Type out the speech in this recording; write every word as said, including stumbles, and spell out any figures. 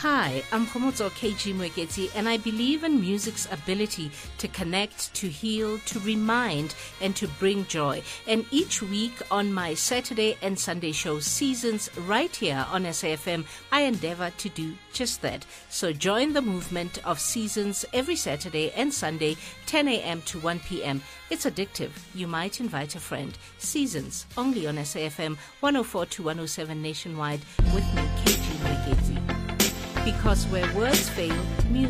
Hi, I'm Khomotso K G Mwekezi, and I believe in music's ability to connect, to heal, to remind, and to bring joy. And each week on my Saturday and Sunday show Seasons right here on S A F M, I endeavor to do just that. So join the movement of Seasons every Saturday and Sunday, ten a.m. to one p.m. It's addictive. You might invite a friend. Seasons, only on S A F M one oh four to one oh seven nationwide with me, K G Mwekezi. Because where words fail, music